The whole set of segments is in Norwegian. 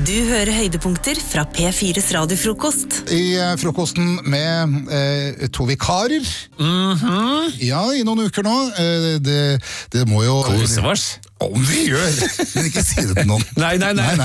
Du hører høydepunkter fra P4's radiofrokost. I frokosten med to vikarer. Ja, i noen uker nå. Det må jo... Kosevars. Om vi gjør, men ikke si det til noen. Nei.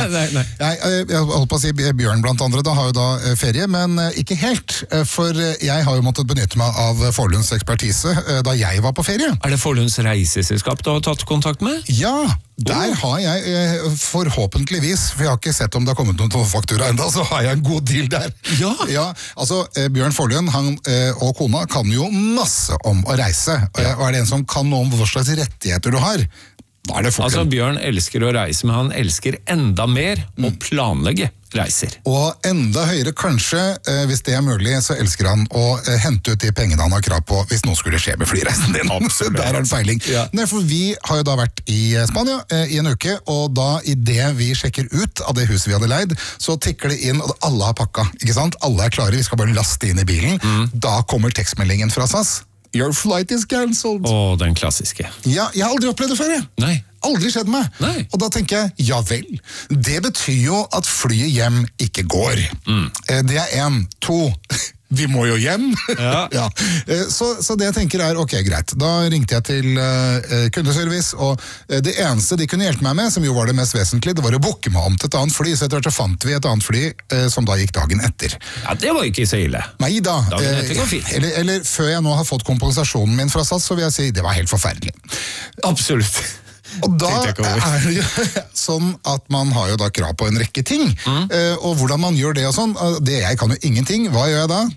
Jeg holdt på å si Bjørn blant andre, da har jo da ferie, men ikke helt. For jeg har jo måttet benytte meg av Forlunds ekspertise da jeg var på ferie. Er det Forlunds reiseselskap du har tatt kontakt med? Ja, der har jeg forhåpentligvis, for jeg har ikke sett om det har kommet noen faktura enda, så har jeg en god deal der. Ja. Altså, Bjørn Forlund, han og kona kan jo masse om å reise. Og er det en som kan noe om hva slags rettigheter du har? Altså, Bjørn elsker å reise, men han elsker enda mer å planlegge reiser. Og enda høyere kanskje, hvis det er mulig, så elsker han å hente ut de pengene han har krav på hvis noe skulle skje med flyreisen din. Så der er det feiling. Ja. Nei, for vi har jo da vært i Spania i en uke, og da i det vi sjekker ut av det huset vi hadde leid, så tikker det inn, og alle har pakka, ikke sant? Alle er klare, vi skal bare laste inn i bilen. Da kommer tekstmeldingen fra SAS. Your flight is cancelled. Den klassiske. Ja, jeg har aldri opplevd det før, jeg. Nei. Aldri skjedd meg. Nei. Og da tenker jeg, ja vel. Det betyr jo at flyet hjem ikke går. Det er 1, 2... Vi må jo hjem. Ja. Så det jeg tenker er, ok, greit. Da ringte jeg til kundeservice, og det eneste de kunne hjelpe meg med, som jo var det mest vesentlige, det var å booke meg om til et annet fly, så etter hvert så fant vi et annet fly som da gikk dagen etter. Ja, det var ikke så ille. Nei da. Dagen etter går fint. Eller før jeg nå har fått kompensasjonen min fra SAS, så vil jeg si, det var helt forferdelig. Absolutt. Og da er det jo sånn at man har jo da krav på en rekke ting, og hvordan man gjør det og sånn, jeg kan jo ingenting, hva gjør jeg da?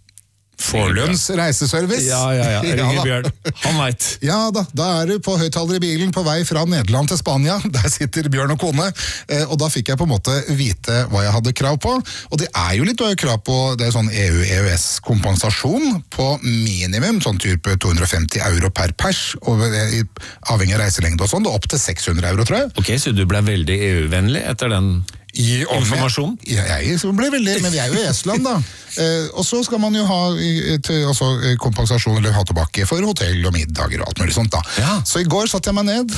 Forlunds reiseservice. Ja, ringer Bjørn. Han vet. Ja da er du på høyttaler i bilen på vei fra Nederland til Spania, der sitter Bjørn og kone, og da fikk jeg på en måte vite hva jeg hadde krav på, og det er jo litt krav på, det er sånn EU-EØS-kompensasjon på minimum, sånn type 250 euro per pers, og avhengig av reiselengde og sånn, det er opp til 600 euro, tror jeg. Ok, så du ble veldig EU-vennlig etter den informasjon? Jeg ble veldig, men vi er jo i Estland da. Og så skal man jo ha kompensasjon eller ha tilbake for hotell og middager og alt mulig sånt da. Ja. Så i går satt jeg meg ned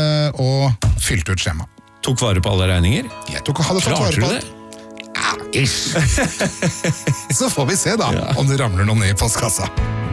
og fylte ut skjema. Tok vare på alle regninger? Jeg hadde tatt vare på det. Ja, ish. Så får vi se da om det ramler noe ned i postkassa.